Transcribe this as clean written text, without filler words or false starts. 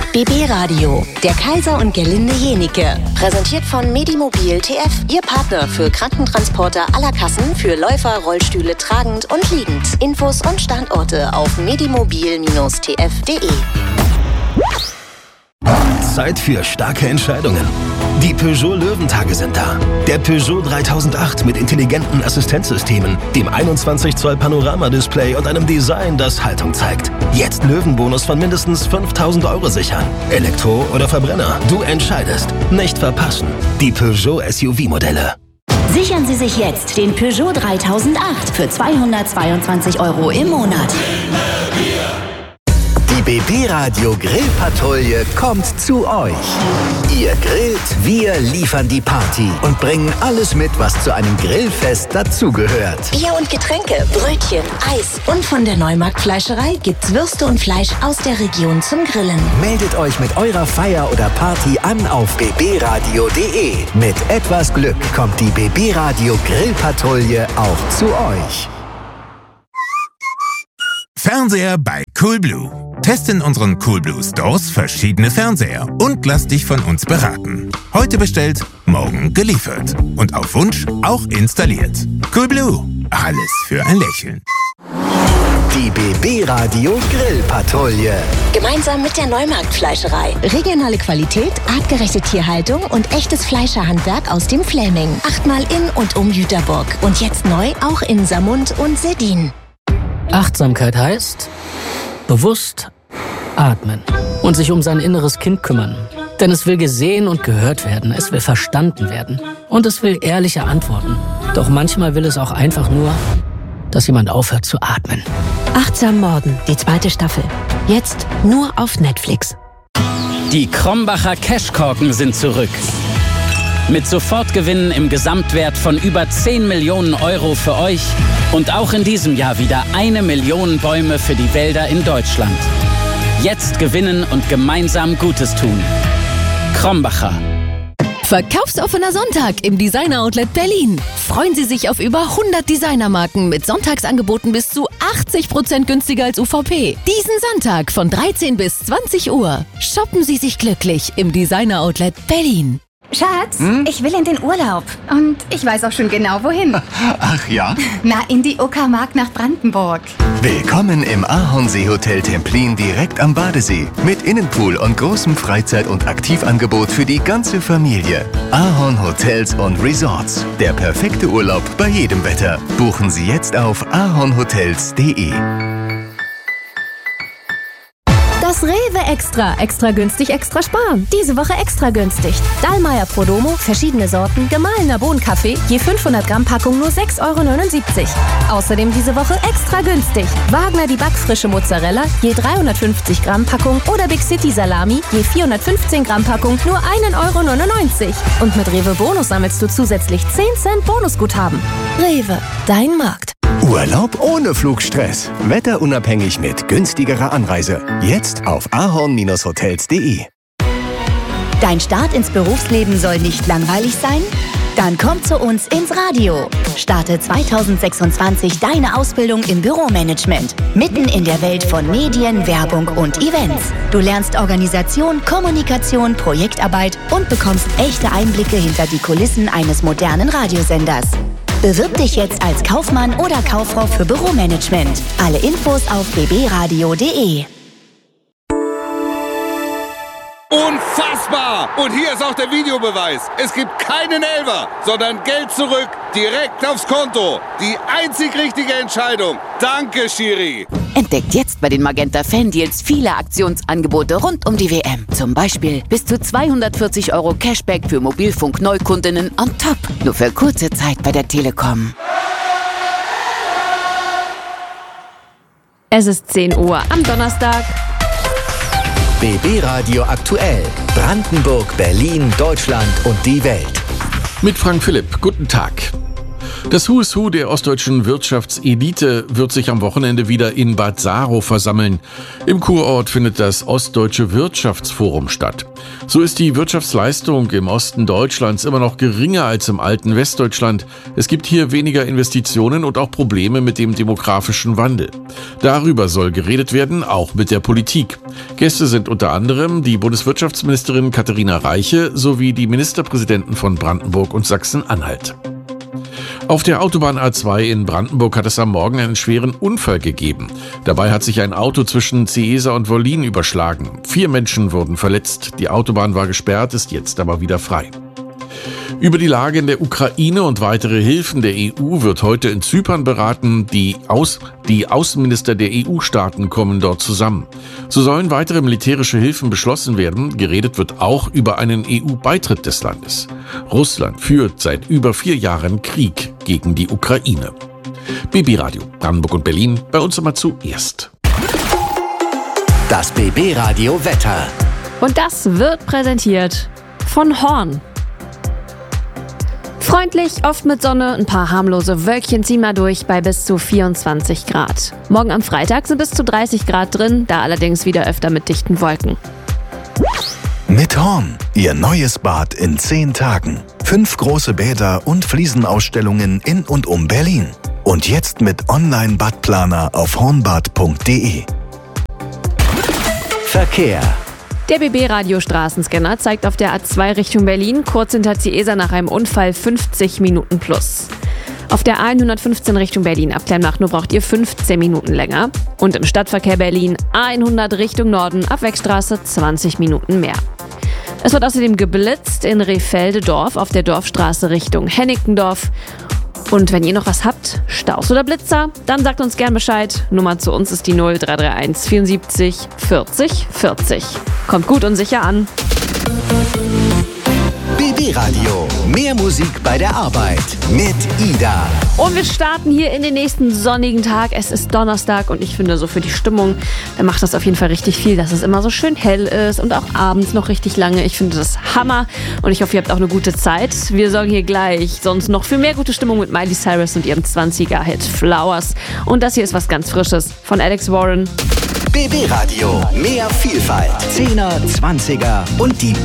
BB Radio, der Kaiser und Gerlinde Jenike. Präsentiert von Medimobil TF, Ihr Partner für Krankentransporter aller Kassen für Läufer, Rollstühle tragend und liegend. Infos und Standorte auf medimobil-tf.de. Zeit für starke Entscheidungen. Die Peugeot Löwentage sind da. Der Peugeot 3008 mit intelligenten Assistenzsystemen, dem 21 Zoll Panoramadisplay und einem Design, das Haltung zeigt. Jetzt Löwenbonus von mindestens 5.000 € sichern. Elektro oder Verbrenner, du entscheidest. Nicht verpassen. Die Peugeot SUV-Modelle. Sichern Sie sich jetzt den Peugeot 3008 für 222 € im Monat. Die BB Radio Grillpatrouille kommt zu euch. Ihr grillt, wir liefern die Party und bringen alles mit, was zu einem Grillfest dazugehört. Bier und Getränke, Brötchen, Eis und von der Neumarkt Fleischerei gibt's Würste und Fleisch aus der Region zum Grillen. Meldet euch mit eurer Feier oder Party an auf bbradio.de. Mit etwas Glück kommt die BB Radio Grillpatrouille auch zu euch. Fernseher bei Coolblue. Teste in unseren Coolblue Stores verschiedene Fernseher und lass dich von uns beraten. Heute bestellt, morgen geliefert. Und auf Wunsch auch installiert. Coolblue. Alles für ein Lächeln. Die BB Radio Grillpatrouille. Gemeinsam mit der Neumarkt Fleischerei. Regionale Qualität, artgerechte Tierhaltung und echtes Fleischerhandwerk aus dem Fläming. 8-mal in und um Jüterburg. Und jetzt neu auch in Saarmund und Seddin. Achtsamkeit heißt bewusst atmen und sich um sein inneres Kind kümmern. Denn es will gesehen und gehört werden, es will verstanden werden und es will ehrliche Antworten. Doch manchmal will es auch einfach nur, dass jemand aufhört zu atmen. Achtsam Morden, die 2. Staffel. Jetzt nur auf Netflix. Die Krombacher Cashkorken sind zurück. Mit Sofortgewinnen im Gesamtwert von über 10 Millionen € für euch und auch in diesem Jahr wieder 1 Million Bäume für die Wälder in Deutschland. Jetzt gewinnen und gemeinsam Gutes tun. Krombacher. Verkaufsoffener Sonntag im Designer Outlet Berlin. Freuen Sie sich auf über 100 Designermarken mit Sonntagsangeboten bis zu 80% günstiger als UVP. Diesen Sonntag von 13 bis 20 Uhr. Shoppen Sie sich glücklich im Designer Outlet Berlin. Schatz, ich will in den Urlaub. Und ich weiß auch schon genau, wohin. Ach ja? Na, in die Uckermark nach Brandenburg. Willkommen im Ahornsee-Hotel Templin direkt am Badesee. Mit Innenpool und großem Freizeit- und Aktivangebot für die ganze Familie. Ahorn Hotels und Resorts. Der perfekte Urlaub bei jedem Wetter. Buchen Sie jetzt auf ahornhotels.de. Das Rewe Extra. Extra günstig, extra sparen. Diese Woche extra günstig. Dallmayr Prodomo, verschiedene Sorten, gemahlener Bohnenkaffee, je 500 Gramm Packung nur 6,79 €. Außerdem diese Woche extra günstig. Wagner die backfrische Mozzarella, je 350 Gramm Packung oder Big City Salami, je 415 Gramm Packung nur 1,99 €. Und mit Rewe Bonus sammelst du zusätzlich 10 Cent Bonusguthaben. Rewe, dein Markt. Urlaub ohne Flugstress. Wetterunabhängig mit günstigerer Anreise. Jetzt auf ahorn-hotels.de. Dein Start ins Berufsleben soll nicht langweilig sein? Dann komm zu uns ins Radio. Starte 2026 deine Ausbildung im Büromanagement. Mitten in der Welt von Medien, Werbung und Events. Du lernst Organisation, Kommunikation, Projektarbeit und bekommst echte Einblicke hinter die Kulissen eines modernen Radiosenders. Bewirb dich jetzt als Kaufmann oder Kauffrau für Büromanagement. Alle Infos auf bbradio.de. Unfassbar! Und hier ist auch der Videobeweis. Es gibt keinen Elfer, sondern Geld zurück, direkt aufs Konto. Die einzig richtige Entscheidung. Danke, Schiri. Entdeckt jetzt bei den Magenta Fan-Deals viele Aktionsangebote rund um die WM. Zum Beispiel bis zu 240 € Cashback für Mobilfunk-Neukundinnen on top. Nur für kurze Zeit bei der Telekom. Es ist 10 Uhr am Donnerstag. BB Radio aktuell. Brandenburg, Berlin, Deutschland und die Welt. Mit Frank Philipp. Guten Tag. Das Who is Who der ostdeutschen Wirtschaftselite wird sich am Wochenende wieder in Bad Saarow versammeln. Im Kurort findet das Ostdeutsche Wirtschaftsforum statt. So ist die Wirtschaftsleistung im Osten Deutschlands immer noch geringer als im alten Westdeutschland. Es gibt hier weniger Investitionen und auch Probleme mit dem demografischen Wandel. Darüber soll geredet werden, auch mit der Politik. Gäste sind unter anderem die Bundeswirtschaftsministerin Katharina Reiche sowie die Ministerpräsidenten von Brandenburg und Sachsen-Anhalt. Auf der Autobahn A2 in Brandenburg hat es am Morgen einen schweren Unfall gegeben. Dabei hat sich ein Auto zwischen Ciesa und Wollin überschlagen. 4 Menschen wurden verletzt. Die Autobahn war gesperrt, ist jetzt aber wieder frei. Über die Lage in der Ukraine und weitere Hilfen der EU wird heute in Zypern beraten. Die Außenminister der EU-Staaten kommen dort zusammen. So sollen weitere militärische Hilfen beschlossen werden. Geredet wird auch über einen EU-Beitritt des Landes. Russland führt seit über 4 Jahren Krieg gegen die Ukraine. BB Radio Brandenburg und Berlin, bei uns immer zuerst. Das BB Radio Wetter. Und das wird präsentiert von Horn. Freundlich, oft mit Sonne, ein paar harmlose Wölkchen ziehen mal durch bei bis zu 24 Grad. Morgen am Freitag sind bis zu 30 Grad drin, da allerdings wieder öfter mit dichten Wolken. Mit Horn, Ihr neues Bad in 10 Tagen. 5 große Bäder und Fliesenausstellungen in und um Berlin. Und jetzt mit Online-Badplaner auf hornbad.de. Verkehr. Der BB-Radio-Straßenscanner zeigt auf der A2 Richtung Berlin kurz hinter Ciesa nach einem Unfall 50 Minuten plus. Auf der A115 Richtung Berlin ab Klemmach nur braucht ihr 15 Minuten länger. Und im Stadtverkehr Berlin A100 Richtung Norden ab Wegstraße 20 Minuten mehr. Es wird außerdem geblitzt in Rehfelde-Dorf auf der Dorfstraße Richtung Hennickendorf. Und wenn ihr noch was habt, Staus oder Blitzer, dann sagt uns gern Bescheid. Nummer zu uns ist die 0331 74 40 40. Kommt gut und sicher an. BB Radio. Mehr Musik bei der Arbeit mit Ida. Und wir starten hier in den nächsten sonnigen Tag. Es ist Donnerstag und ich finde so für die Stimmung, da macht das auf jeden Fall richtig viel, dass es immer so schön hell ist und auch abends noch richtig lange. Ich finde das Hammer und ich hoffe, ihr habt auch eine gute Zeit. Wir sorgen hier gleich sonst noch für mehr gute Stimmung mit Miley Cyrus und ihrem 20er-Hit Flowers. Und das hier ist was ganz Frisches von Alex Warren. BB Radio. Mehr Vielfalt. 10er, 20er und die